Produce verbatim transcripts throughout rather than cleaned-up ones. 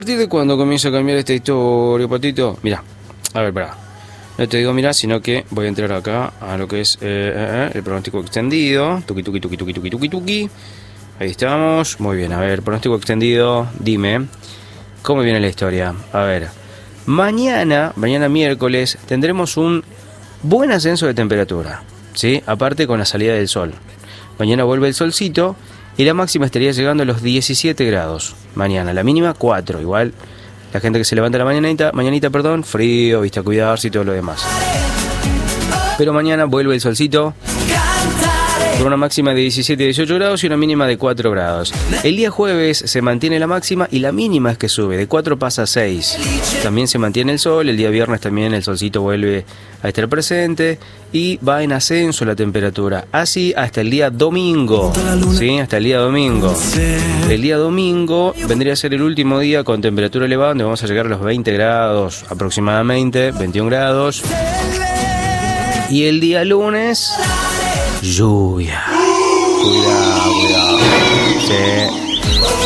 partir de cuándo comienza a cambiar esta historia, Patito? Mirá, a ver, pará. No te digo mirá, sino que voy a entrar acá a lo que es eh, eh, el pronóstico extendido. Tuki, tuki, tuki, tuki, tuki, tuki, tuki. Ahí estamos. Muy bien, a ver, pronóstico extendido. Dime, ¿cómo viene la historia? A ver, mañana, mañana miércoles, tendremos un buen ascenso de temperatura, ¿sí? Aparte con la salida del sol. Mañana vuelve el solcito y la máxima estaría llegando a los diecisiete grados. Mañana, la mínima cuatro. Igual, la gente que se levanta la mañanita, mañanita, perdón, frío, viste, a cuidarse y todo lo demás. Pero mañana vuelve el solcito con una máxima de diecisiete a dieciocho grados y una mínima de cuatro grados. El día jueves se mantiene la máxima y la mínima es que sube, de cuatro pasa a seis. También se mantiene el sol, el día viernes también el solcito vuelve a estar presente y va en ascenso la temperatura. Así hasta el día domingo, ¿sí? Hasta el día domingo. El día domingo vendría a ser el último día con temperatura elevada, donde vamos a llegar a los veinte grados aproximadamente, veintiún grados. Y el día lunes... lluvia. Cuidado, cuidado. Sí.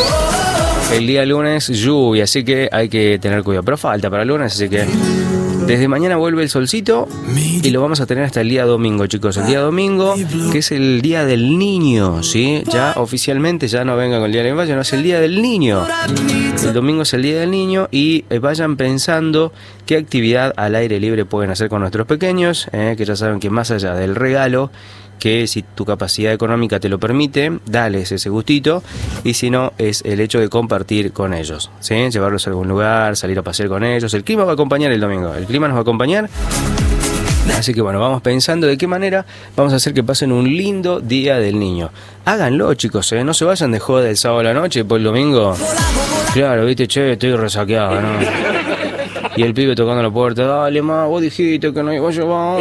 El día lunes, lluvia, así que hay que tener cuidado. Pero falta para el lunes, así que desde mañana vuelve el solcito y lo vamos a tener hasta el día domingo, chicos. El día domingo, que es el día del niño, ¿sí? Ya oficialmente, ya no venga con el día del niño, no es el día del niño. El domingo es el día del niño y vayan pensando qué actividad al aire libre pueden hacer con nuestros pequeños, eh, que ya saben que más allá del regalo, que si tu capacidad económica te lo permite, dales ese gustito, y si no, es el hecho de compartir con ellos, ¿sí? Llevarlos a algún lugar, salir a pasear con ellos. El clima va a acompañar el domingo, el clima nos va a acompañar, así que bueno, vamos pensando de qué manera vamos a hacer que pasen un lindo día del niño. Háganlo, chicos, ¿eh? No se vayan de joda el sábado a la noche, por el domingo, claro, viste, che, estoy resaqueado, ¿no? Y el pibe tocando la puerta, dale, ma, vos dijiste que no iba a llevar.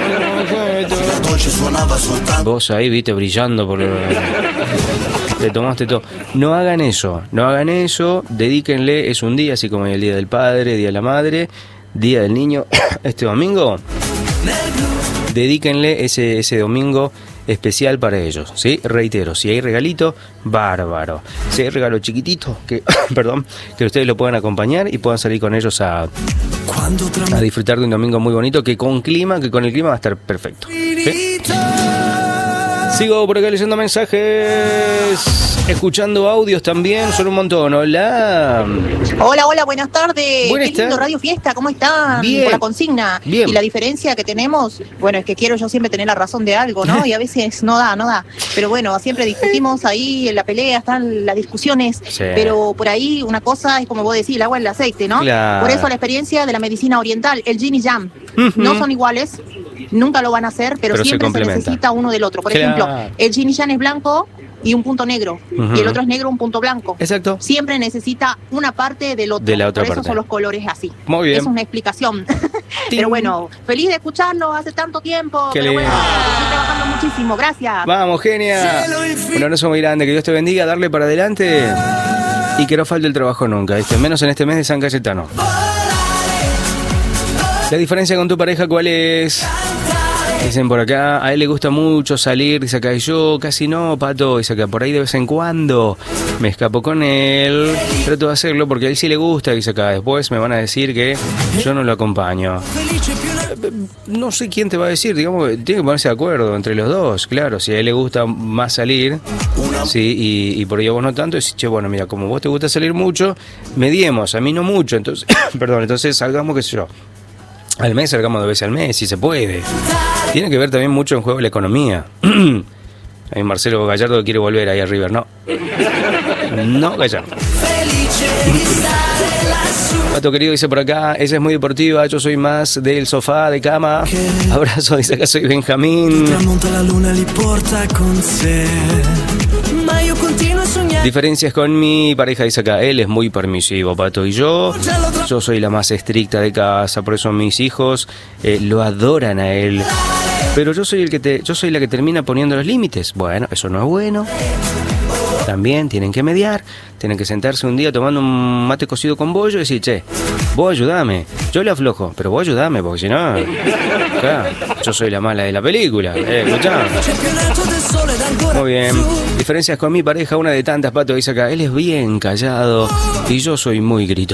Vos ahí, viste, brillando por el... Te tomaste todo. No hagan eso, no hagan eso, dedíquenle, es un día, así como el día del padre, día de la madre, día del niño, este domingo, dedíquenle ese, ese domingo especial para ellos, ¿sí? Reitero, si hay regalito, bárbaro. Si hay regalo chiquitito, que, perdón, que ustedes lo puedan acompañar y puedan salir con ellos a, a disfrutar de un domingo muy bonito, que con clima, que con el clima va a estar perfecto, ¿sí? Sigo por acá leyendo mensajes, escuchando audios también, son un montón. Hola. Hola, hola, buenas tardes. Buenas Qué lindo tardes. Radio Fiesta, ¿cómo están? Bien. Con la consigna. Bien. Y la diferencia que tenemos, bueno, es que quiero yo siempre tener la razón de algo, ¿no? Y a veces no da, no da. Pero bueno, siempre discutimos ahí en la pelea, están las discusiones. Sí. Pero por ahí una cosa es como vos decís, el agua en el aceite, ¿no? Claro. Por eso la experiencia de la medicina oriental, el yin y yang, Uh-huh. no son iguales, nunca lo van a hacer, pero, Pero se siempre se, complementan. necesita uno del otro. Por Claro. ejemplo, el yin y yang es blanco y un punto negro, Uh-huh. y el otro es negro, un punto blanco. Exacto. Siempre necesita una parte del otro. De la otra Por eso parte. son los colores así. Muy bien. Es una explicación. Ting. Pero bueno, feliz de escucharlo hace tanto tiempo. Qué pero bueno, lindo. estoy trabajando muchísimo. Gracias. Vamos, genia. Un abrazo muy grande, que Dios te bendiga, darle para adelante y que no falte el trabajo nunca, ¿viste? Menos en este mes de San Cayetano. La diferencia con tu pareja, ¿cuál es? Dicen por acá, a él le gusta mucho salir, dice acá, y yo casi no, Pato, dice acá, por ahí de vez en cuando me escapo con él, trato de hacerlo porque a él sí le gusta, dice acá, después me van a decir que yo no lo acompaño. No sé quién te va a decir, digamos, tiene que ponerse de acuerdo entre los dos, claro, si a él le gusta más salir, sí, y, y por ahí a vos no tanto, decís, che, bueno, mira, como vos te gusta salir mucho, mediemos, a mí no mucho, entonces, perdón, entonces salgamos, qué sé yo, al mes, salgamos dos veces al mes, si se puede. Tiene que ver también mucho en juego la economía. Hay Marcelo Gallardo que quiere volver ahí a River, no. No, Gallardo. Pato querido dice por acá, ella es muy deportiva, yo soy más del sofá, de cama. Abrazo, dice acá, soy Benjamín. Diferencias con mi pareja, dice acá, él es muy permisivo, Pato, y yo, yo soy la más estricta de casa, por eso mis hijos eh, lo adoran a él. Pero yo soy el que te, yo soy la que termina poniendo los límites. Bueno, eso no es bueno. También tienen que mediar, tienen que sentarse un día tomando un mate cocido con bollo y decir, che, vos ayudame, yo le aflojo, pero vos ayudame, porque si no, claro, yo soy la mala de la película, eh, escuchá. Muy bien, diferencias con mi pareja, una de tantas, Pato dice acá, él es bien callado y yo soy muy grito.